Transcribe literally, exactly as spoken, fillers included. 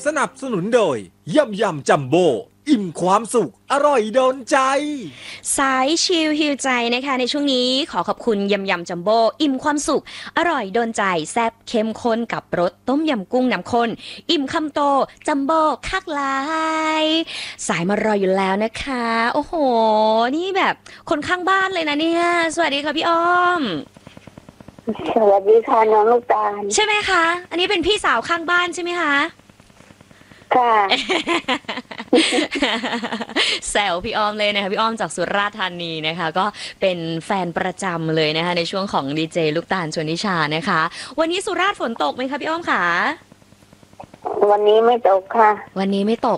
สนับสนุนโดยยำยำจัมโบ้อิ่มความสุขอร่อยโดนใจสายชิลฮิวใจนะคะในช่วงนี้ขอขอบคุณยำยำจัมโบ้อิ่มความสุขอร่อยโดนใจแซ่บเข้มข้นกับรสต้มยำกุ้งน้ำข้นอิ่มคำโตจัมโบ้คักลายสายมารออยู่แล้วนะคะโอ้โหนี่แบบคนข้างบ้านเลยนะเนี่ยสวัสดีค่ะพี่อ้อมสวัสดีค่ะน้องลูกตาลใช่ไหมคะอันนี้เป็นพี่สาวข้างบ้านใช่ไหมคะค่ะแซวพี่อ้อมเลยนะคะพี่อ้อมจากสุราษฎร์ธานีนะคะก็เป็นแฟนประจำเลยนะคะในช่วงของดีเจลูกตาลชวนนิชานะคะวันนี้สุราษฎร์ฝนตกไหมคะพี่อ้อมคะวันนี้ไม่ตกค่ะวันนี้ไม่ตก